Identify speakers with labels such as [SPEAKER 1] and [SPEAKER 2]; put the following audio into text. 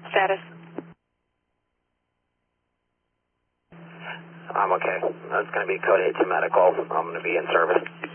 [SPEAKER 1] Status?
[SPEAKER 2] I'm okay. That's going to be code 82 medical. I'm going to be in service.